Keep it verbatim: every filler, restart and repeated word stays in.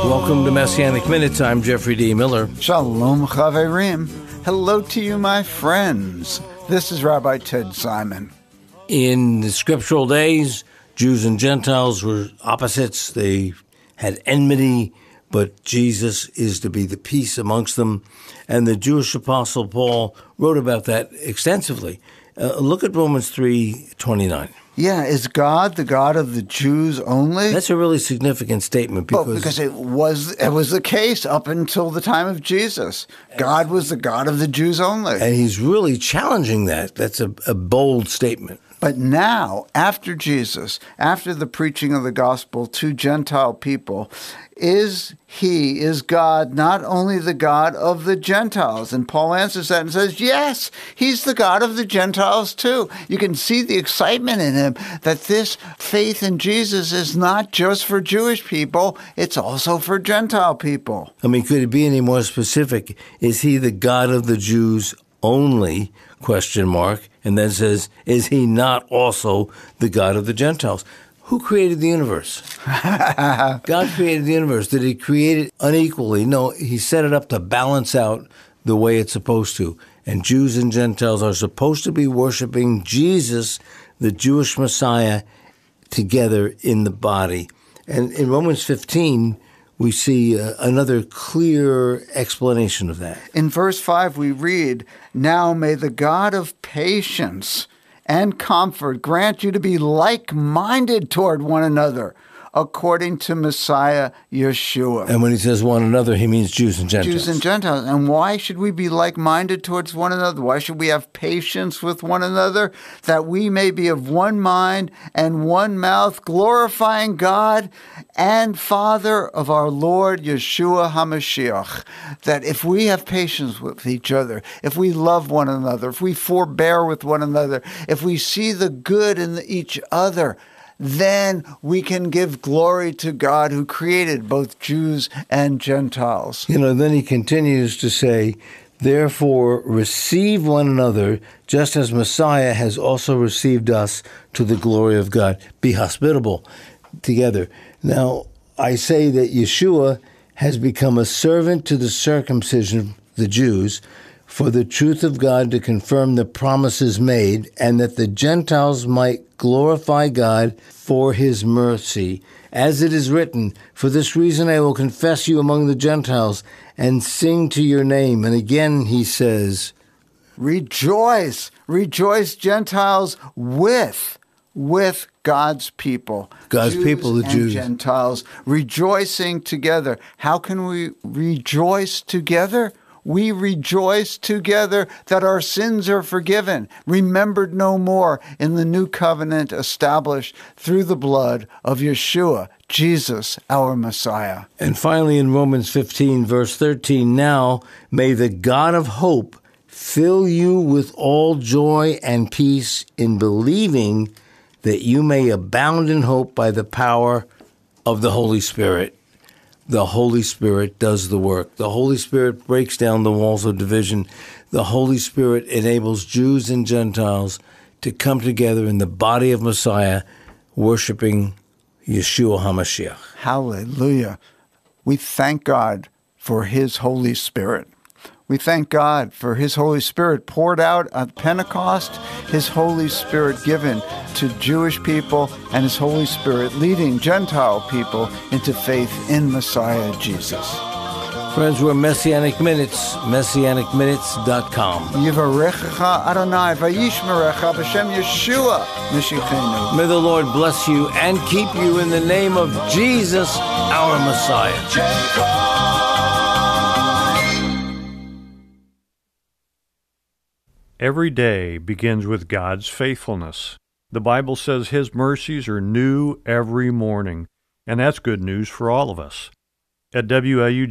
Welcome to Messianic Minutes. I'm Jeffrey D. Miller. Shalom Chaverim. Hello to you, my friends. This is Rabbi Ted Simon. In the scriptural days, Jews and Gentiles were opposites. They had enmity, but Jesus is to be the peace amongst them. And the Jewish apostle Paul wrote about that extensively. Uh, look at Romans three twenty-nine. Yeah, is God the God of the Jews only? That's a really significant statement because, well, because it was it was the case up until the time of Jesus. God was the God of the Jews only. And he's really challenging that. That's a, a bold statement. But now, after Jesus, after the preaching of the gospel to Gentile people, is he, is God not only the God of the Gentiles? And Paul answers that and says, yes, he's the God of the Gentiles too. You can see the excitement in him that this faith in Jesus is not just for Jewish people, it's also for Gentile people. I mean, could it be any more specific? Is he the God of the Jews only, question mark, and then says, is he not also the God of the Gentiles? Who created the universe? God created the universe. Did he create it unequally? No, he set it up to balance out the way it's supposed to. And Jews and Gentiles are supposed to be worshiping Jesus, the Jewish Messiah, together in the body. And in Romans fifteen, we see uh, another clear explanation of that. In verse five, we read, now may the God of patience and comfort grant you to be like-minded toward one another, according to Messiah Yeshua. And when he says one another, he means Jews and Gentiles. Jews and Gentiles. And why should we be like-minded towards one another? Why should we have patience with one another? That we may be of one mind and one mouth, glorifying God and Father of our Lord Yeshua HaMashiach. That if we have patience with each other, if we love one another, if we forbear with one another, if we see the good in each other, then we can give glory to God who created both Jews and Gentiles. You know, then he continues to say, therefore receive one another, just as Messiah has also received us to the glory of God. Be hospitable together. Now, I say that Yeshua has become a servant to the circumcision, the Jews, for the truth of God to confirm the promises made, and that the Gentiles might glorify God for his mercy. As it is written, for this reason I will confess you among the Gentiles and sing to your name. And again he says, rejoice, rejoice, Gentiles, with, with God's people. God's Jews people, the and Jews. Gentiles, rejoicing together. How can we rejoice together? We rejoice together that our sins are forgiven, remembered no more in the new covenant established through the blood of Yeshua, Jesus, our Messiah. And finally, in Romans fifteen, verse thirteen, now may the God of hope fill you with all joy and peace in believing that you may abound in hope by the power of the Holy Spirit. The Holy Spirit does the work. The Holy Spirit breaks down the walls of division. The Holy Spirit enables Jews and Gentiles to come together in the body of Messiah, worshiping Yeshua HaMashiach. Hallelujah. We thank God for his Holy Spirit. We thank God for his Holy Spirit poured out at Pentecost, his Holy Spirit given to Jewish people, and his Holy Spirit leading Gentile people into faith in Messiah Jesus. Friends, we're Messianic Minutes, messianic minutes dot com. Yivarechecha Adonai vayishmerecha b'shem Yeshua Mashiachenu. May the Lord bless you and keep you in the name of Jesus, our Messiah. Every day begins with God's faithfulness. The Bible says his mercies are new every morning, and that's good news for all of us. At W L U